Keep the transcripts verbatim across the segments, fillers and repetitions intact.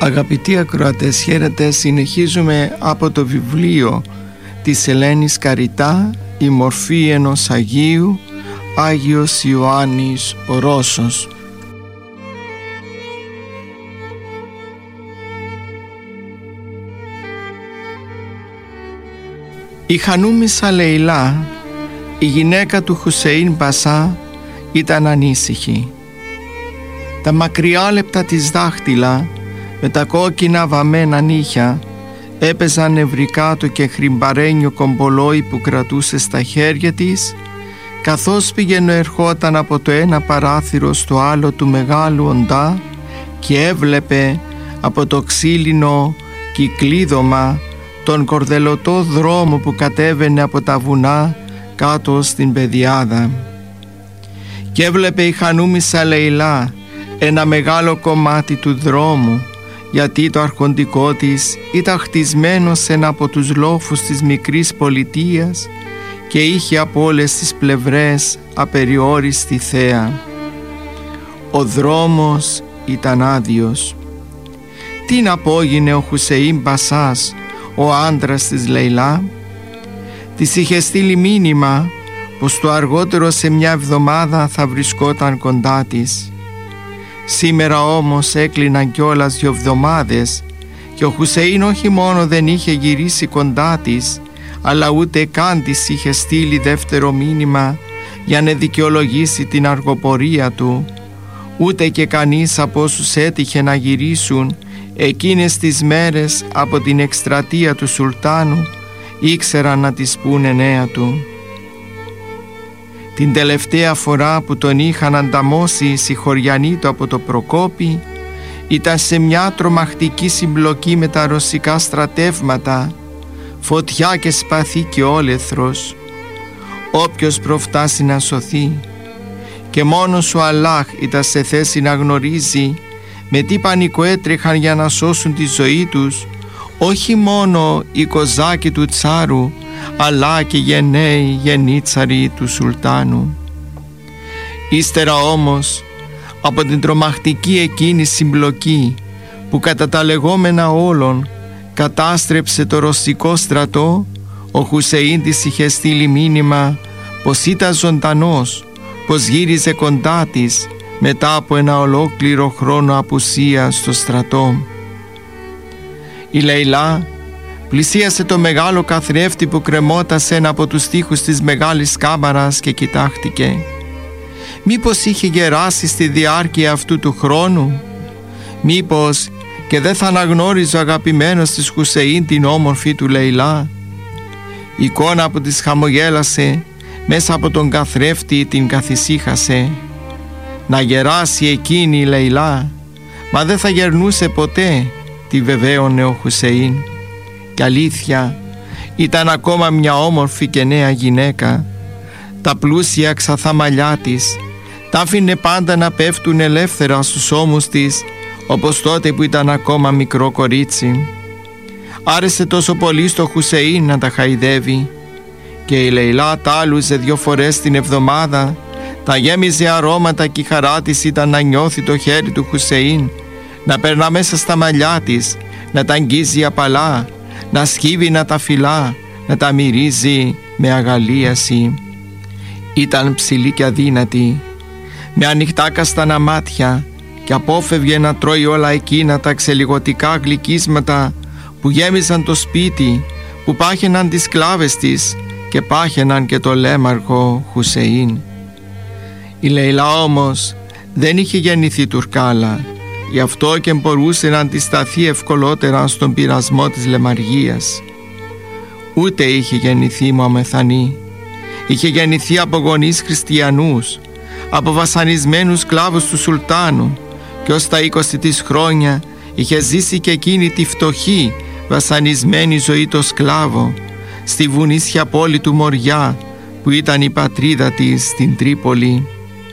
Αγαπητοί ακροατές, χαίρετε. Συνεχίζουμε από το βιβλίο της Ελένης Καριτά, «Η μορφή ενός Αγίου», Άγιος Ιωάννης ο Ρώσος. Η Χανούμισσα Λεϊλά, η γυναίκα του Χουσέιν Μπασά, ήταν ανήσυχη. Τα μακριάλεπτα της δάχτυλα με τα κόκκινα βαμμένα νύχια έπαιζαν νευρικά το κεχριμπαρένιο κομπολόι που κρατούσε στα χέρια της, καθώς πήγαινε ερχόταν από το ένα παράθυρο στο άλλο του μεγάλου οντά και έβλεπε από το ξύλινο κυκλίδωμα τον κορδελωτό δρόμο που κατέβαινε από τα βουνά κάτω στην πεδιάδα. Και έβλεπε η Χανούμισσα Λεϊλά ένα μεγάλο κομμάτι του δρόμου, γιατί το αρχοντικό της ήταν χτισμένο σε ένα από τους λόφους της μικρής πολιτείας και είχε από όλες τις πλευρές απεριόριστη θέα. Ο δρόμος ήταν άδειος. Τι να απόγινε ο Χουσέιν Μπασάς, ο άντρας της Λεϊλά? Της είχε στείλει μήνυμα πως το αργότερο σε μια εβδομάδα θα βρισκόταν κοντά της. Σήμερα όμως έκλειναν κιόλας δυο εβδομάδες και ο Χουσέιν όχι μόνο δεν είχε γυρίσει κοντά της, αλλά ούτε καν της είχε στείλει δεύτερο μήνυμα για να δικαιολογήσει την αργοπορία του, ούτε και κανείς από όσους έτυχε να γυρίσουν εκείνες τις μέρες από την εκστρατεία του Σουλτάνου ήξεραν να της πούνε νέα του. Την τελευταία φορά που τον είχαν ανταμώσει οι συγχωριανοί του από το Προκόπη ήταν σε μια τρομακτική συμπλοκή με τα ρωσικά στρατεύματα, φωτιά και σπαθί και όλεθρος. Όποιος προφτάσει να σωθεί, και μόνος ο Αλλάχ ήταν σε θέση να γνωρίζει με τι πανικό έτρεχαν για να σώσουν τη ζωή τους όχι μόνο οι κοζάκοι του Τσάρου, αλλά και γενναίοι γενίτσαροι του Σουλτάνου. Ύστερα όμως από την τρομακτική εκείνη συμπλοκή που κατά τα λεγόμενα όλων κατάστρεψε το ρωσικό στρατό, ο Χουσέιν της είχε στείλει μήνυμα πως ήταν ζωντανός, πως γύριζε κοντά της μετά από ένα ολόκληρο χρόνο απουσίας στο στρατό. Η Λεϊλά πλησίασε το μεγάλο καθρέφτη που κρεμόταν σε ένα από τους τοίχους της μεγάλης κάμαρας και κοιτάχτηκε. Μήπως είχε γεράσει στη διάρκεια αυτού του χρόνου? Μήπως και δεν θα αναγνώριζε ο αγαπημένος της Χουσέιν την όμορφη του Λεϊλά? Η εικόνα που της χαμογέλασε μέσα από τον καθρέφτη την καθησύχασε. Να γεράσει εκείνη η Λεϊλά? Μα δεν θα γερνούσε ποτέ, τη βεβαίωνε ο Χουσέιν. Κι αλήθεια, ήταν ακόμα μια όμορφη και νέα γυναίκα. Τα πλούσια ξαθά μαλλιά της τα άφηνε πάντα να πέφτουν ελεύθερα στους ώμους της, όπως τότε που ήταν ακόμα μικρό κορίτσι. Άρεσε τόσο πολύ στο Χουσέιν να τα χαϊδεύει, και η Λεϊλά τα άλουζε δυο φορές την εβδομάδα, τα γέμιζε αρώματα και η χαρά της ήταν να νιώθει το χέρι του Χουσέιν, να περνά μέσα στα μαλλιά της, να τα αγγίζει απαλά, να σκύβει να τα φυλά, να τα μυρίζει με αγαλίαση. Ήταν ψηλή και αδύνατη, με ανοιχτά καστανά μάτια, και απόφευγε να τρώει όλα εκείνα τα ξελιγωτικά γλυκίσματα που γέμιζαν το σπίτι, που πάχαιναν τις σκλάβες της και πάχαιναν και το λέμαργο Χουσέιν. Η Λεϊλά όμως δεν είχε γεννηθεί Τουρκάλα, γι' αυτό και μπορούσε να αντισταθεί ευκολότερα στον πειρασμό της λεμαργίας. Ούτε είχε γεννηθεί Μωαμεθανή. Είχε γεννηθεί από γονείς χριστιανούς, από βασανισμένους σκλάβους του Σουλτάνου, και ως τα είκοσι της χρόνια είχε ζήσει και εκείνη τη φτωχή βασανισμένη ζωή το σκλάβο στη βουνίσια πόλη του Μοριά, που ήταν η πατρίδα της στην Τρίπολη.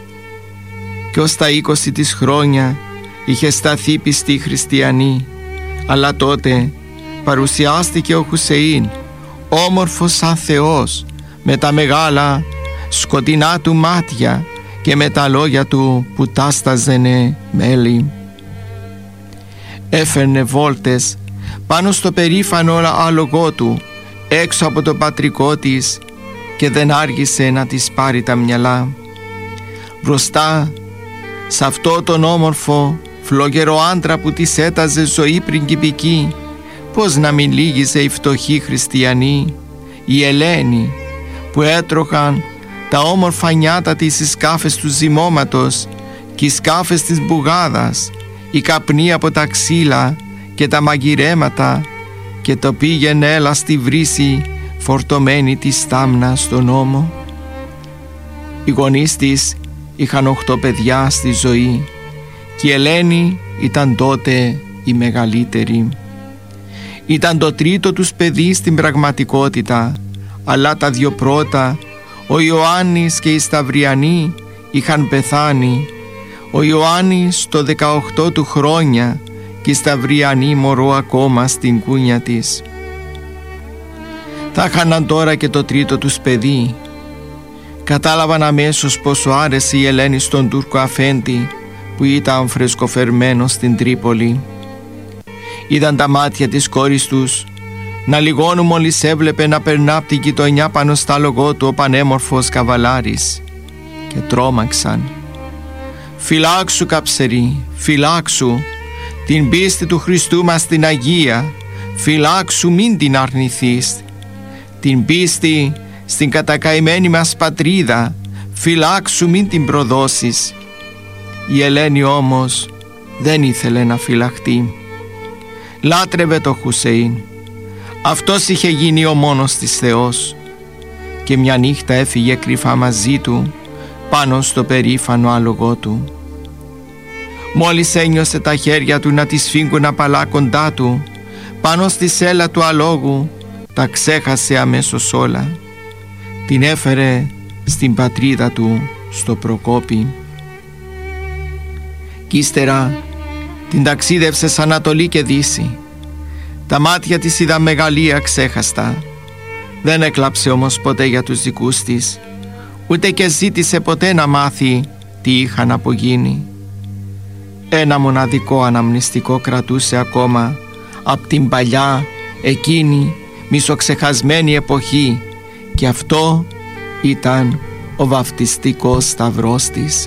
Και ως τα είκοσι της χρόνια είχε σταθεί πιστή χριστιανή, αλλά τότε παρουσιάστηκε ο Χουσέιν, όμορφος σαν Θεός, με τα μεγάλα σκοτεινά του μάτια και με τα λόγια του που τάσταζενε μέλι. Έφερνε βόλτες πάνω στο περήφανο άλογο του, έξω από το πατρικό της, και δεν άργησε να της πάρει τα μυαλά. Μπροστά σε αυτό τον όμορφο φλόγερο άντρα που της έταζε ζωή πριγκιπική, πώς να μην λύγησε οι φτωχοί χριστιανοί, οι Ελένοι, που έτρωχαν τα όμορφα νιάτα της οι σκάφες του ζυμώματος και οι σκάφες της μπουγάδας, η καπνή από τα ξύλα και τα μαγειρέματα, και το πήγαινε έλα στη βρύση φορτωμένη τη στάμνα στον ώμο. Οι γονείς της είχαν οχτώ παιδιά στη ζωή και η Ελένη ήταν τότε η μεγαλύτερη. Ήταν το τρίτο τους παιδί στην πραγματικότητα, αλλά τα δυο πρώτα, ο Ιωάννης και η Σταυριανή, είχαν πεθάνει. Ο Ιωάννης το δεκαοκτώ του χρόνια και η Σταυριανή μωρό ακόμα στην κούνια της. Θα χάναν τώρα και το τρίτο τους παιδί. Κατάλαβαν αμέσως πόσο άρεσε η Ελένη στον Τούρκο αφέντη που ήταν φρεσκοφερμένος στην Τρίπολη. Είδαν τα μάτια της κόρης τους να λιγώνουν μόλις έβλεπε να περνά από την γειτονιά πάνω στα λογό του ο πανέμορφος καβαλάρης, και τρόμαξαν. «Φυλάξου, καψερή, φυλάξου την πίστη του Χριστού μας την Αγία, φυλάξου, μην την αρνηθείς. Την πίστη στην κατακαημένη μας πατρίδα, φυλάξου, μην την προδώσεις». Η Ελένη όμως δεν ήθελε να φυλαχτεί. Λάτρευε το Χουσέιν. Αυτός είχε γίνει ο μόνος της Θεός, και μια νύχτα έφυγε κρυφά μαζί του πάνω στο περήφανο άλογο του. Μόλις ένιωσε τα χέρια του να τη σφίγγουν απαλά κοντά του, πάνω στη σέλα του αλόγου, τα ξέχασε αμέσως όλα. Την έφερε στην πατρίδα του, στο Προκόπη. Κι ύστερα την ταξίδευσε σ' Ανατολή και Δύση. Τα μάτια της είδαν μεγαλεία ξέχαστα. Δεν έκλαψε όμως ποτέ για τους δικούς της, ούτε και ζήτησε ποτέ να μάθει τι είχαν απογίνει. Ένα μοναδικό αναμνηστικό κρατούσε ακόμα απ' την παλιά, εκείνη, μισοξεχασμένη εποχή, και αυτό ήταν ο βαφτιστικός σταυρός της.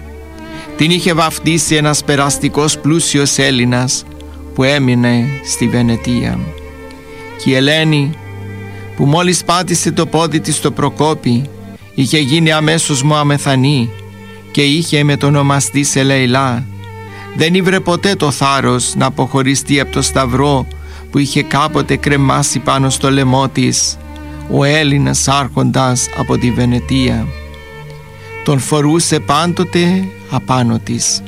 Την είχε βαφτίσει ένας περαστικός πλούσιος Έλληνας που έμεινε στη Βενετία. Και η Ελένη, που μόλις πάτησε το πόδι της στο Προκόπη, είχε γίνει αμέσως Μωαμεθανή και είχε μετονομαστεί σε Λεϊλά. Δεν ήβρε ποτέ το θάρρος να αποχωριστεί από το σταυρό που είχε κάποτε κρεμάσει πάνω στο λαιμό της ο Έλληνας άρχοντας από τη Βενετία. Τον φορούσε πάντοτε απάνω της.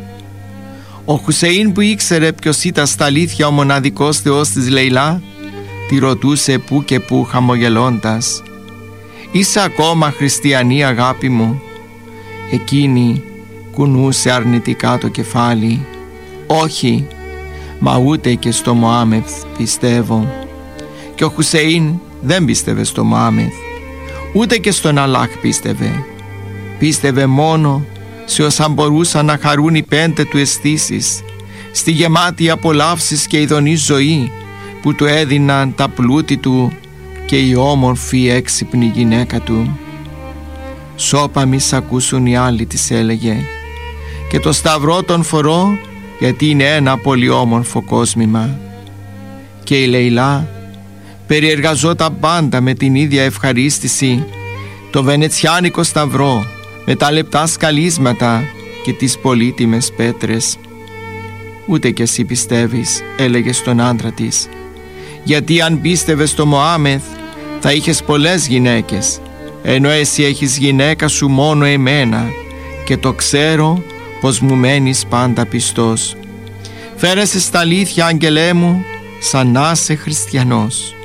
Ο Χουσέιν, που ήξερε ποιος ήταν στα αλήθεια ο μοναδικός Θεός της Λεϊλά, τη ρωτούσε που και που χαμογελώντας: «Είσαι ακόμα χριστιανή, αγάπη μου?» Εκείνη κουνούσε αρνητικά το κεφάλι. «Όχι, μα ούτε και στο Μωάμεθ πιστεύω». Και ο Χουσέιν δεν πίστευε στο Μωάμεθ, ούτε και στον Αλλάχ πίστευε. Πίστευε μόνο σε όσα μπορούσαν να χαρούν οι πέντε του αισθήσεις, στη γεμάτη απολαύσεις και ειδονή ζωή που του έδιναν τα πλούτη του και η όμορφη έξυπνη γυναίκα του. «Σώπα μη σ' ακούσουν οι άλλοι», της έλεγε, «και το σταυρό τον φορώ γιατί είναι ένα πολύ όμορφο κόσμημα». Και η Λεϊλά περιεργαζόταν πάντα με την ίδια ευχαρίστηση το βενετσιάνικο σταυρό με τα λεπτά σκαλίσματα και τις πολύτιμες πέτρες. «Ούτε κι εσύ πιστεύεις», έλεγε στον άντρα της, «γιατί αν πίστευες στο Μωάμεθ θα είχες πολλές γυναίκες, ενώ εσύ έχεις γυναίκα σου μόνο εμένα και το ξέρω πως μου μένεις πάντα πιστός. Φέρεσαι στα αλήθεια, άγγελέ μου, σαν να είσαι χριστιανός».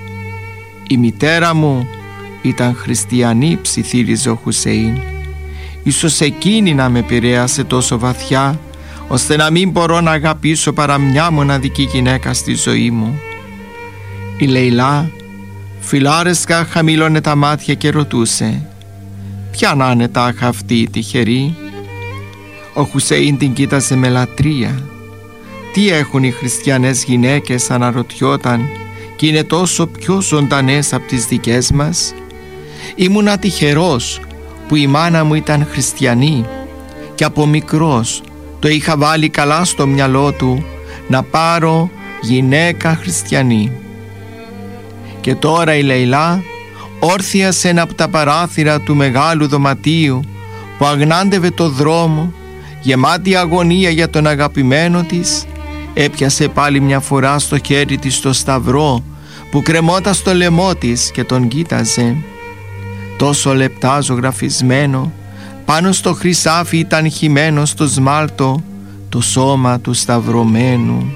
«Η μητέρα μου ήταν χριστιανή», ψιθύριζε ο Χουσέιν. «Ίσως εκείνη να με επηρέασε τόσο βαθιά ώστε να μην μπορώ να αγαπήσω παρά μια μοναδική γυναίκα στη ζωή μου». Η Λεϊλά φιλάρεσκα χαμήλωνε τα μάτια και ρωτούσε: «Ποια να είναι τάχα αυτή η τυχερή?» Ο Χουσέιν την κοίταζε με λατρεία. τι έχουν οι χριστιανές γυναίκες, αναρωτιόταν, και είναι τόσο πιο ζωντανές από τις δικές μας. Ήμουνα τυχερός που η μάνα μου ήταν χριστιανή και από μικρός το είχα βάλει καλά στο μυαλό του να πάρω γυναίκα χριστιανή. Και τώρα η Λεϊλά, όρθια σε ένα από τα παράθυρα του μεγάλου δωματίου που αγνάντευε το δρόμο, γεμάτη αγωνία για τον αγαπημένο της, έπιασε πάλι μια φορά στο χέρι της το σταυρό που κρεμόταν στο λαιμό της και τον κοίταζε. Τόσο λεπτά ζωγραφισμένο, πάνω στο χρυσάφι ήταν χυμένο στο σμάλτο το σώμα του σταυρωμένου.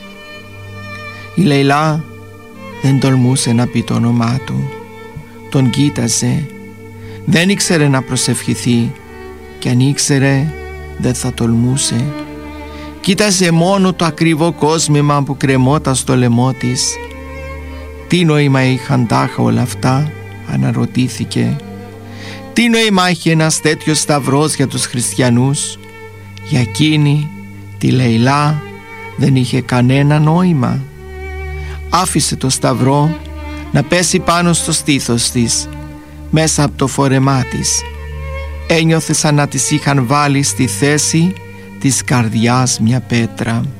Η Λεϊλά δεν τολμούσε να πει το όνομά του. Τον κοίταζε. Δεν ήξερε να προσευχηθεί, και αν ήξερε δεν θα τολμούσε. Κοίταζε μόνο το ακριβό κόσμημα που κρεμόταν στο λαιμό της. Τι νόημα είχαν τάχα όλα αυτά, αναρωτήθηκε. Τι νόημα έχει ένας τέτοιος σταυρός για τους χριστιανούς? Για εκείνη τη Λεϊλά δεν είχε κανένα νόημα. Άφησε το σταυρό να πέσει πάνω στο στήθος της, μέσα από το φόρεμά της. Ένιωθε σαν να της είχαν βάλει στη θέση της καρδιάς μια πέτρα.